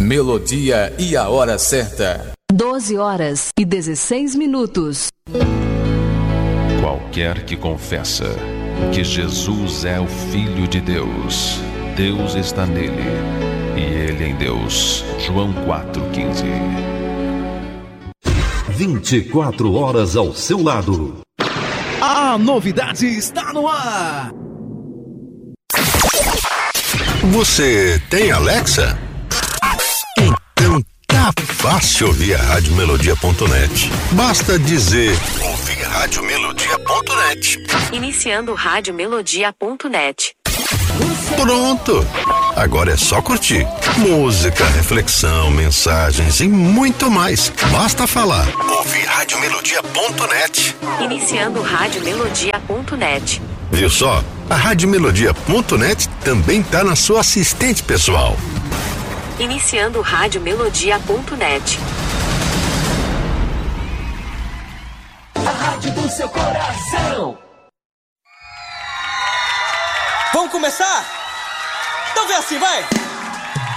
Melodia e a hora certa. 12h16. Qualquer que confessa que Jesus é o Filho de Deus, Deus está nele e ele em Deus. João 4,15. 24 horas ao seu lado. A novidade está no ar. Você tem Alexa? Então tá fácil ouvir a Radiomelodia.net. Basta dizer ouvir Radiomelodia.net. Iniciando Radiomelodia.net. Pronto! Agora é só curtir. Música, reflexão, mensagens e muito mais. Basta falar. Ouvir Radiomelodia.net. Iniciando Radiomelodia.net. Viu só? A Radiomelodia.net também tá na sua assistente pessoal. Iniciando Radiomelodia.net. A rádio do seu coração. Vamos começar? Então vem assim, vai!